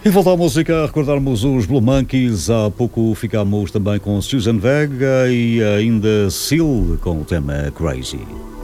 E volta à música, a recordarmos os Blue Monkeys. Há pouco ficámos também com Susan Vega e ainda Seal com o tema Crazy.